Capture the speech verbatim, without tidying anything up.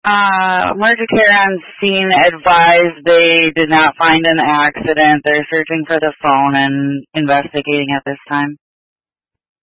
Uh, emergency care on scene advised they did not find an accident. They're searching for the phone and investigating at this time.